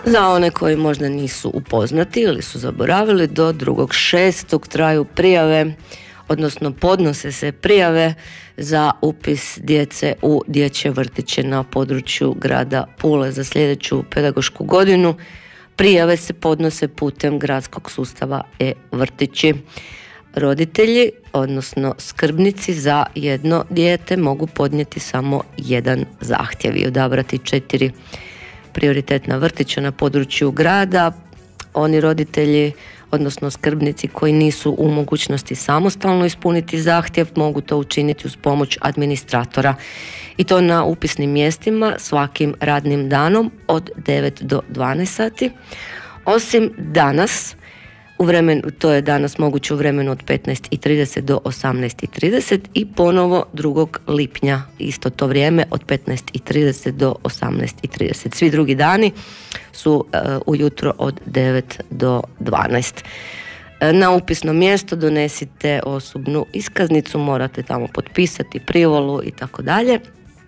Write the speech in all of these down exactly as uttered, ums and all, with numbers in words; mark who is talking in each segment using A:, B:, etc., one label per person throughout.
A: Za one koji možda nisu upoznati ili su zaboravili, do drugog šestog traju prijave, odnosno podnose se prijave za upis djece u dječje vrtiće na području grada Pule za sljedeću pedagošku godinu. Prijave se podnose putem gradskog sustava e-vrtići. Roditelji, odnosno skrbnici za jedno dijete, mogu podnijeti samo jedan zahtjev i odabrati četiri prioritetna vrtića na području grada. Oni roditelji, odnosno skrbnici koji nisu u mogućnosti samostalno ispuniti zahtjev, mogu to učiniti uz pomoć administratora, i to na upisnim mjestima svakim radnim danom od devet do dvanaest sati, osim danas. U vremenu, to je danas moguće u vremenu od petnaest i trideset do osamnaest i trideset i ponovo drugog lipnja isto to vrijeme od petnaest i trideset do osamnaest i trideset. Svi drugi dani su uh, ujutro od devet do dvanaest. Na upisno mjesto donesite osobnu iskaznicu, morate tamo potpisati privolu i tako dalje.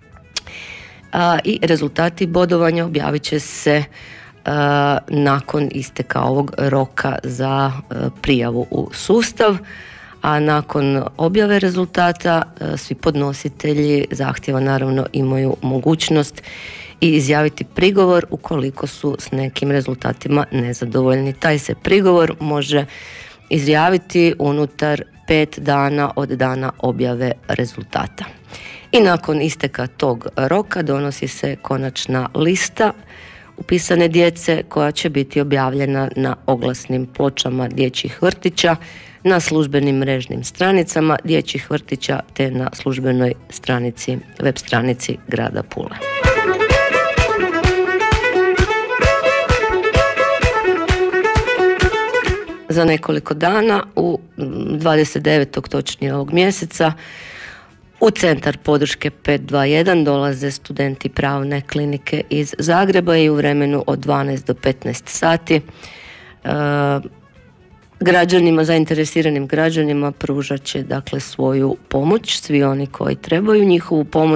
A: I rezultati bodovanja objavit će se Uh, nakon isteka ovog roka za uh, prijavu u sustav, a nakon objave rezultata uh, svi podnositelji zahtjeva naravno imaju mogućnost i izjaviti prigovor ukoliko su s nekim rezultatima nezadovoljni. Taj se prigovor može izjaviti unutar pet dana od dana objave rezultata. I nakon isteka tog roka donosi se konačna lista upisane djece koja će biti objavljena na oglasnim pločama dječjih vrtića, na službenim mrežnim stranicama dječjih vrtića te na službenoj stranici, web stranici grada Pule. Za nekoliko dana, u dvadeset devetog točnije ovog mjeseca, u centar podrške pet dva jedan dolaze studenti Pravne klinike iz Zagreba i u vremenu od dvanaest do petnaest sati e, građanima, zainteresiranim građanima pružat će dakle svoju pomoć, svi oni koji trebaju njihovu pomoć.